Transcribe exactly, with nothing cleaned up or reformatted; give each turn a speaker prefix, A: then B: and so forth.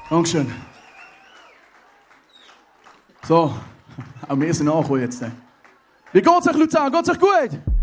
A: Dankeschön. So, auch wir sind angekommen jetzt. Wie geht's euch, Luzern? Geht's euch gut?